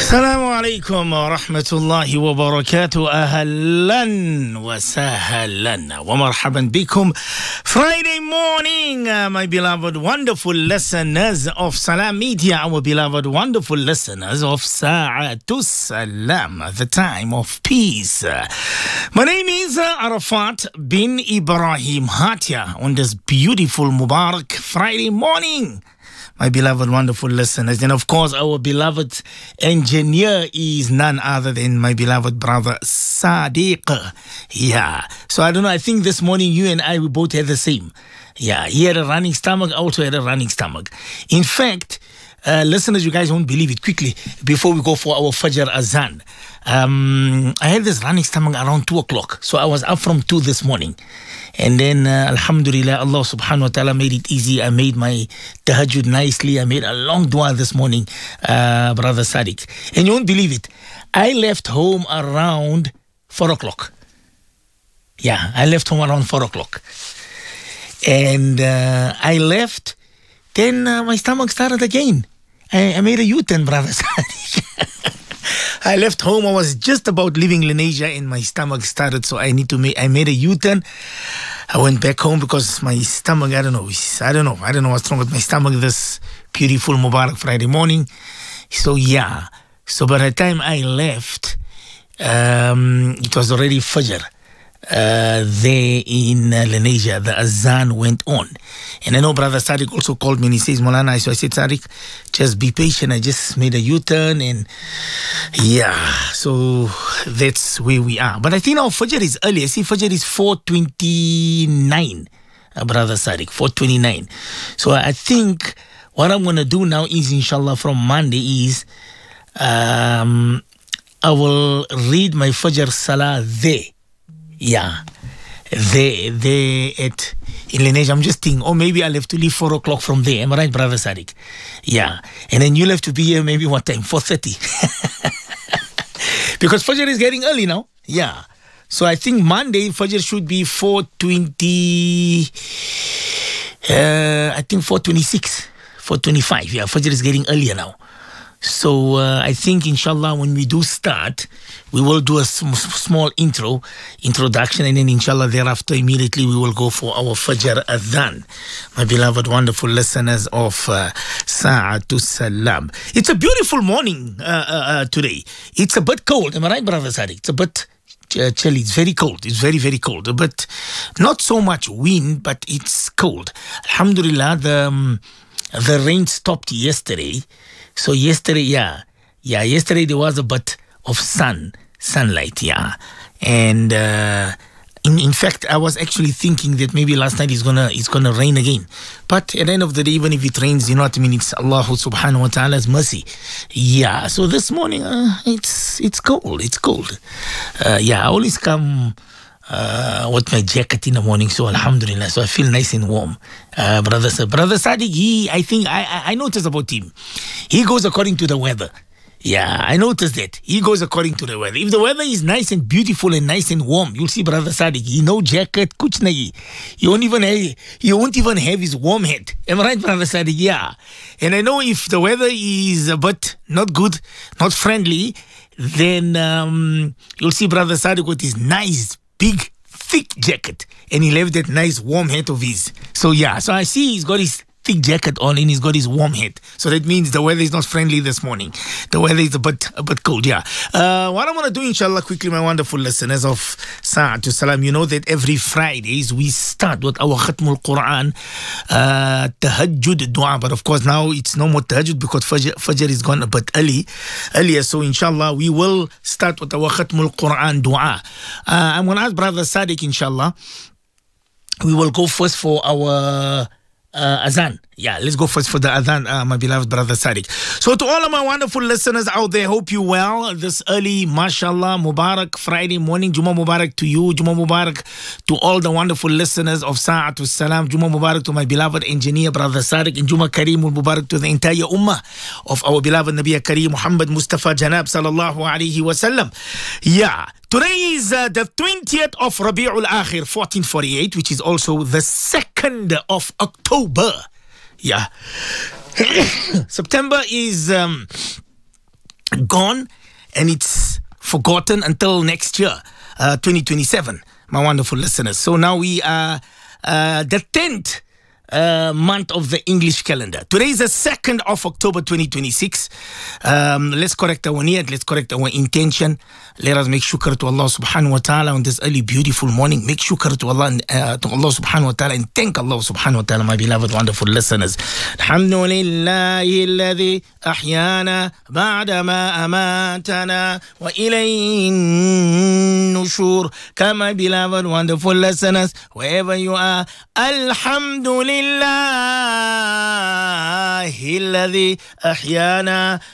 السلام عليكم ورحمة الله وبركاته. أهلا وسهلا ومرحبا بكم. Friday morning, my beloved wonderful listeners of Salam Media, our beloved wonderful listeners of Sa'atus Salam, the time of peace. My name is Arafat bin Ibrahim Hatia on this beautiful Mubarak Friday morning. My beloved, wonderful listeners. And of course, our beloved engineer is none other than my beloved brother, Sadiq. Yeah. So I don't know. I think this morning you and I, we both had the same. Yeah. He had a running stomach. I also had a running stomach. In fact, listeners, you guys won't believe it. Quickly, before we go for our Fajr Azan, I had this running stomach around 2 o'clock. So I was up from 2 this morning. And then, alhamdulillah, Allah subhanahu wa ta'ala made it easy. I made my tahajjud nicely. I made a long dua this morning, Brother Sadiq. And you won't believe it. I left home around 4 o'clock. Yeah, I left home around 4 o'clock. And I left. Then my stomach started again. I made a U-turn, Brother Sadiq. I left home. I was just about leaving Lenasia and my stomach started. So I made a U-turn. I went back home because my stomach, I don't know what's wrong with my stomach this beautiful Mubarak Friday morning. So yeah. So by the time I left, it was already Fajr. There in Lenasia, the Azan went on. And I know Brother Sadiq also called me and he says, Molana, so I said, Sadiq, just be patient. I just made a U-turn and yeah, so that's where we are. But I think our Fajr is early. I see Fajr is 4:29, Brother Sadiq, 4:29. So I think what I'm going to do now is, inshallah, from Monday is I will read my Fajr Salah there. Yeah, they at in Lenasia. I'm just thinking, maybe I'll have to leave 4 o'clock from there. Am I right, Brother Sadiq? Yeah, and then you'll have to be here maybe what time? 4:30. Because Fajr is getting early now. Yeah, so I think Monday Fajr should be 4:20. I think 4:26, 4:25. Yeah, Fajr is getting earlier now. So I think, inshallah, when we do start, we will do a small introduction, and then, inshallah, thereafter, immediately, we will go for our Fajr Adhan. My beloved, wonderful listeners of Sa'atus Salam. It's a beautiful morning today. It's a bit cold. Am I right, Brother Sadiq? It's a bit chilly. It's very cold. It's very, very cold. But not so much wind, but it's cold. Alhamdulillah, the rain stopped yesterday. So yesterday, yesterday there was a bit of sunlight, yeah. And in fact, I was actually thinking that maybe last night it's gonna rain again. But at the end of the day, even if it rains, you know what I mean, it's Allah subhanahu wa ta'ala's mercy. Yeah, so this morning, it's cold. It's cold. I always come with my jacket in the morning, so alhamdulillah, so I feel nice and warm. Brother Sadiq, I think I noticed about him. He goes according to the weather. Yeah, I noticed that. He goes according to the weather. If the weather is nice and beautiful and nice and warm, you'll see Brother Sadiq, he no jacket, kuch nahi. He won't even have his warm hat. Am I right, Brother Sadiq? Yeah. And I know if the weather is a bit not good, not friendly, then you'll see Brother Sadiq with his nice big, thick jacket, and he'll have that nice warm hat of his. So yeah, so I see he's got his thick jacket on and he's got his warm hat. So that means the weather is not friendly this morning. The weather is a bit cold, yeah. What I'm going to do, inshallah, quickly, my wonderful listeners of Sa'atus Salam, you know that every Fridays we start with our Khatmul Quran, Tahajjud Dua. But of course now it's no more Tahajjud because Fajr is gone a bit earlier. So inshallah we will start with our Khatmul Quran Dua. I'm going to ask Brother Sadiq, inshallah, we will go first for our Azan. Yeah, let's go first for the Adhan, my beloved Brother Sadiq. So to all of my wonderful listeners out there, hope you well this early, mashallah, Mubarak Friday morning. Juma Mubarak to you. Juma Mubarak to all the wonderful listeners of Sa'atus Salam. Juma Mubarak to my beloved engineer, Brother Sadiq. And Juma Kareemul Mubarak to the entire ummah of our beloved Nabi Kareem Muhammad Mustafa Janab Sallallahu Alaihi Wasallam. Yeah. Today is the 20th of Rabi'ul Akhir, 1448, which is also the 2nd of October. Yeah. September is gone and it's forgotten until next year, 2027, my wonderful listeners. So now we are the 10th month of the English calendar. Today is the 2nd of October 2026. Let's correct our niyat, let's correct our intention. Let us make shukr to Allah subhanahu wa ta'ala on this early beautiful morning. Make shukr to Allah subhanahu wa ta'ala, and thank Allah subhanahu wa ta'ala, my beloved wonderful listeners. Alhamdulillahi alladhi ahyana ba'da ma amatana wa ilayhin nushur. Come, my beloved wonderful listeners, wherever you are, Alhamdulillah alladhi ahyana